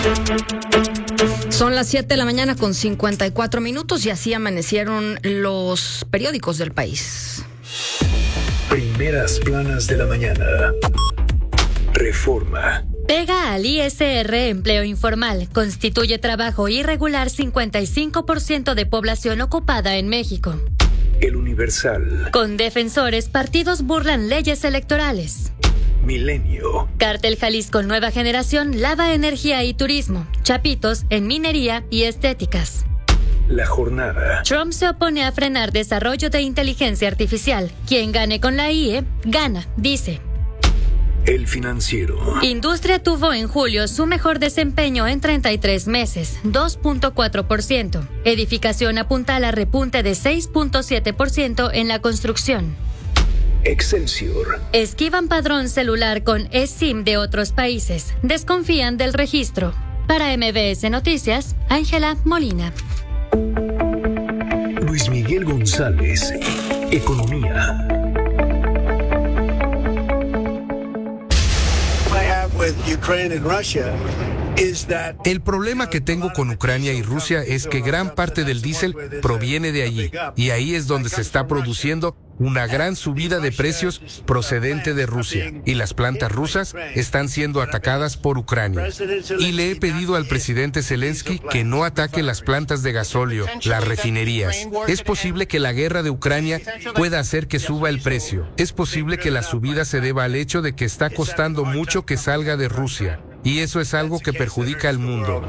Son las 7 de la mañana con 54 minutos y así amanecieron los periódicos del país. Primeras planas de la mañana. Reforma. Pega al ISR empleo informal. Constituye trabajo irregular 55% de población ocupada en México. El Universal. Con defensores, partidos burlan leyes electorales. Milenio. Cártel Jalisco Nueva Generación lava energía y turismo. Chapitos en minería y estéticas. La Jornada. Trump se opone a frenar desarrollo de inteligencia artificial. Quien gane con la IE, gana, dice. El Financiero. Industria tuvo en julio su mejor desempeño en 33 meses, 2.4%. Edificación apuntala a repunte de 6.7% en la construcción. Excelsior. Esquivan padrón celular con eSIM de otros países. Desconfían del registro. Para MBS Noticias, Ángela Molina. Luis Miguel González. Economía. El problema que tengo con Ucrania y Rusia es que gran parte del diésel proviene de allí, y ahí es donde se está produciendo una gran subida de precios procedente de Rusia, y las plantas rusas están siendo atacadas por Ucrania. Y le he pedido al presidente Zelensky que no ataque las plantas de gasóleo, las refinerías. Es posible que la guerra de Ucrania pueda hacer que suba el precio. Es posible que la subida se deba al hecho de que está costando mucho que salga de Rusia. Y eso es algo que perjudica al mundo.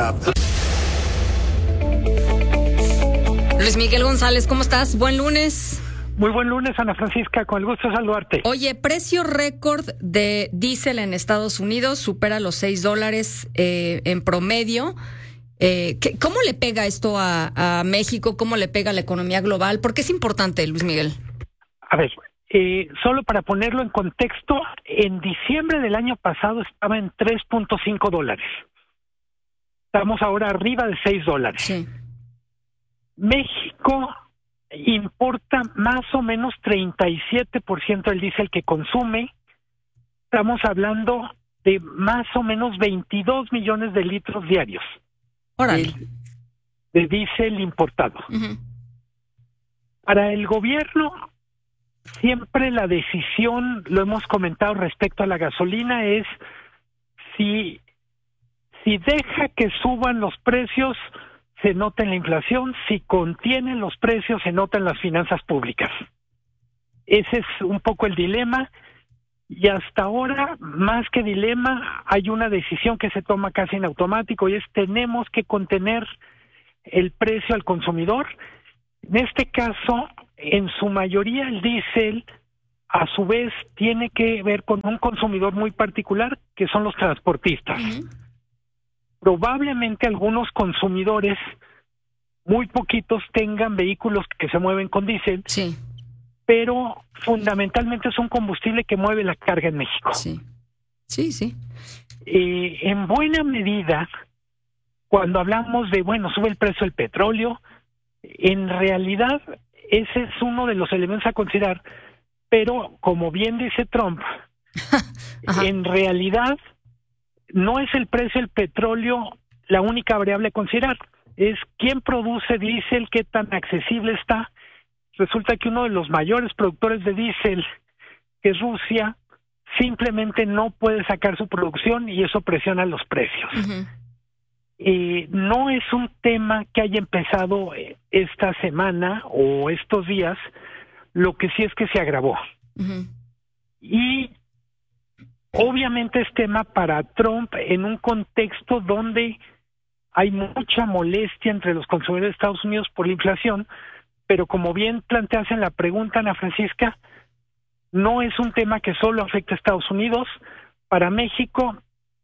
Luis Miguel González, ¿cómo estás? Buen lunes. Muy buen lunes, Ana Francisca, con el gusto de saludarte. Oye, precio récord de diésel en Estados Unidos, supera los $6 en promedio. ¿Cómo le pega esto a México? ¿Cómo le pega a la economía global? ¿Por qué es importante, Luis Miguel? A ver, solo para ponerlo en contexto, en diciembre del año pasado estaba en $3.5. Estamos ahora arriba de $6. Sí. México importa más o menos 37% del diésel que consume. Estamos hablando de más o menos 22 millones de litros diarios. Órale. De diésel importado. Uh-huh. Para el gobierno, siempre la decisión, lo hemos comentado respecto a la gasolina, es si deja que suban los precios, se nota en la inflación; si contienen los precios, se nota en las finanzas públicas. Ese es un poco el dilema, y hasta ahora, más que dilema, hay una decisión que se toma casi en automático, y es: tenemos que contener el precio al consumidor. En este caso, en su mayoría, el diésel, a su vez, tiene que ver con un consumidor muy particular, que son los transportistas. Uh-huh. Probablemente algunos consumidores, muy poquitos, tengan vehículos que se mueven con diésel, sí, pero fundamentalmente es un combustible que mueve la carga en México. Sí, sí, sí. En buena medida, cuando hablamos de, sube el precio del petróleo, en realidad ese es uno de los elementos a considerar, pero como bien dice Trump, en realidad no es el precio del petróleo la única variable a considerar, es quién produce diésel, qué tan accesible está. Resulta que uno de los mayores productores de diésel, que es Rusia, simplemente no puede sacar su producción, y eso presiona los precios. Uh-huh. No es un tema que haya empezado esta semana o estos días, lo que sí es que se agravó. Uh-huh. Y obviamente es tema para Trump en un contexto donde hay mucha molestia entre los consumidores de Estados Unidos por la inflación, pero como bien planteas en la pregunta, Ana Francisca, no es un tema que solo afecta a Estados Unidos. Para México,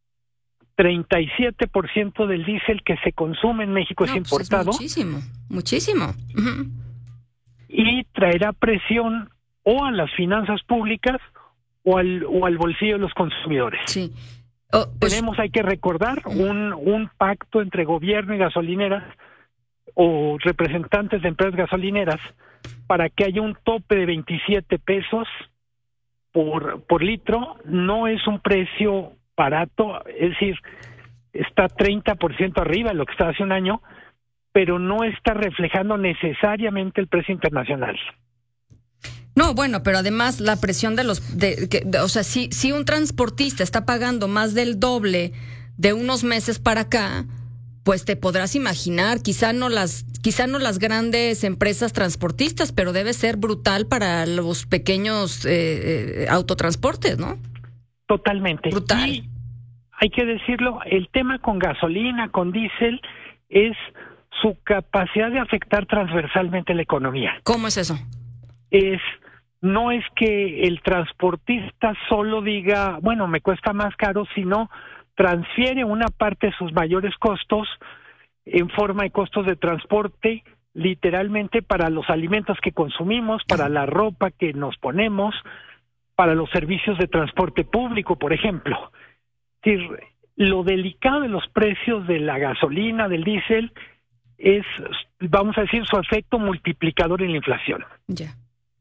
37% del diésel que se consume en México es importado. Pues es muchísimo. Uh-huh. Y traerá presión o a las finanzas públicas o al bolsillo de los consumidores. Sí. Hay que recordar, un pacto entre gobierno y gasolineras o representantes de empresas gasolineras para que haya un tope de 27 pesos por litro. No es un precio barato, es decir, está 30% arriba de lo que estaba hace un año, pero no está reflejando necesariamente el precio internacional. No, bueno, pero además la presión o sea, si un transportista está pagando más del doble de unos meses para acá, pues te podrás imaginar, quizá no las grandes empresas transportistas, pero debe ser brutal para los pequeños autotransportes, ¿no? Totalmente. Brutal. Y hay que decirlo, el tema con gasolina, con diésel, es su capacidad de afectar transversalmente la economía. ¿Cómo es eso? No es que el transportista solo diga, bueno, me cuesta más caro, sino transfiere una parte de sus mayores costos en forma de costos de transporte, literalmente para los alimentos que consumimos, para la ropa que nos ponemos, para los servicios de transporte público, por ejemplo. Es decir, lo delicado de los precios de la gasolina, del diésel, es, vamos a decir, su efecto multiplicador en la inflación. Ya.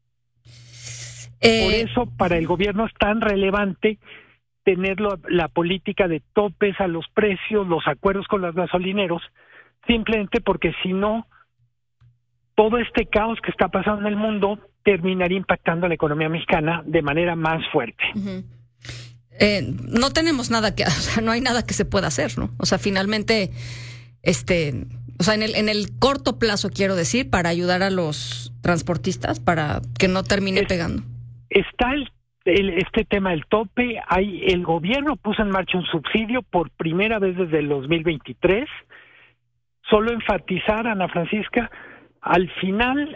Por eso, para el gobierno es tan relevante tener la política de topes a los precios, los acuerdos con los gasolineros, simplemente porque si no, todo este caos que está pasando en el mundo terminaría impactando a la economía mexicana de manera más fuerte. Uh-huh. No tenemos nada o sea, no hay nada que se pueda hacer, ¿no? O sea, finalmente, o sea, en el corto plazo, quiero decir, para ayudar a los transportistas, para que no termine pegando. Está este tema del tope. El gobierno puso en marcha un subsidio por primera vez desde el 2023. Solo enfatizar, Ana Francisca, al final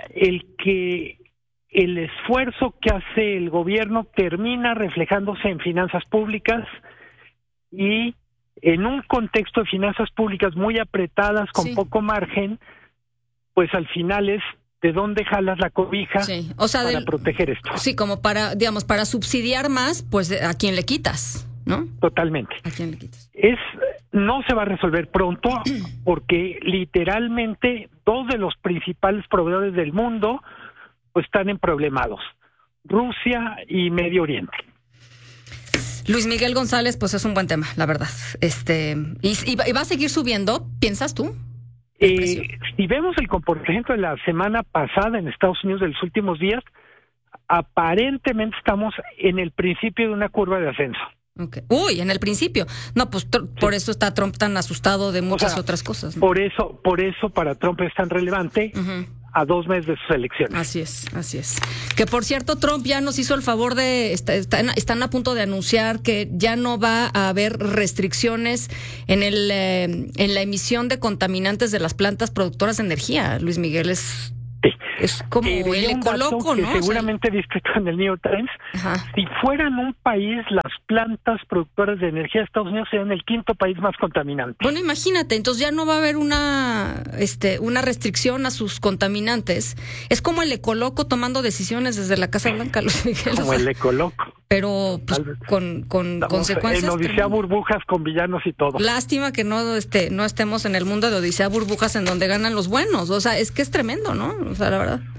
el esfuerzo que hace el gobierno termina reflejándose en finanzas públicas, y en un contexto de finanzas públicas muy apretadas, con poco margen, pues al final es de dónde jalas la cobija, o sea, para proteger esto. Sí, como para subsidiar más, pues a quién le quitas, ¿no? Totalmente. ¿A quién le quitas? No se va a resolver pronto, porque literalmente 2 de los principales proveedores del mundo pues están emproblemados: Rusia y Medio Oriente. Luis Miguel González, pues es un buen tema, la verdad. ¿Y va a seguir subiendo, piensas tú? Si vemos el comportamiento de la semana pasada en Estados Unidos de los últimos días, aparentemente estamos en el principio de una curva de ascenso. Okay. Uy, en el principio. No, pues por eso está Trump tan asustado de muchas otras cosas, ¿no? Por eso para Trump es tan relevante. Uh-huh. A 2 meses de sus elecciones. Así es. Que por cierto, Trump ya nos hizo el favor de, están a punto de anunciar que ya no va a haber restricciones en la emisión de contaminantes de las plantas productoras de energía. Luis Miguel, es como el ecoloco, ¿no? Seguramente viste en el New York Times. Ajá. Si fueran un país, las plantas productoras de energía de Estados Unidos serían el 5º país más contaminante. Bueno, imagínate, entonces ya no va a haber una restricción a sus contaminantes. Es como el ecoloco tomando decisiones desde la Casa Blanca, Luis Miguel. Como el ecoloco. Pero pues, con consecuencias. En Odisea Burbujas, con villanos y todo. Lástima que no estemos en el mundo de Odisea Burbujas, en donde ganan los buenos. O sea, es que es tremendo, ¿no? O sea, la verdad.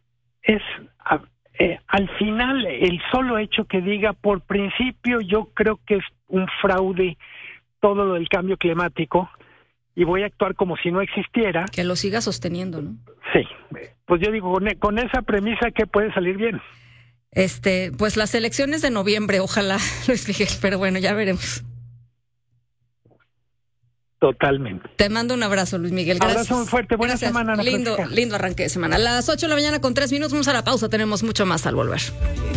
Al final, el solo hecho que diga, por principio, yo creo que es un fraude todo lo del cambio climático, y voy a actuar como si no existiera. Que lo siga sosteniendo, ¿no? Sí. Pues yo digo, con esa premisa, ¿qué puede salir bien? Pues las elecciones de noviembre, ojalá, Luis Miguel, pero bueno, ya veremos. Totalmente. Te mando un abrazo, Luis Miguel. Gracias. Abrazo muy fuerte. Buena Gracias. semana. Lindo arranque de semana. A las 8 de la mañana con 3 minutos, vamos a la pausa. Tenemos mucho más al volver.